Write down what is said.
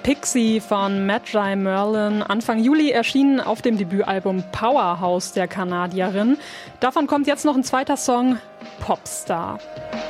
Pixie von Magi Merlin, Anfang Juli erschienen auf dem Debütalbum Powerhouse der Kanadierin. Davon kommt jetzt noch ein zweiter Song, Popstar.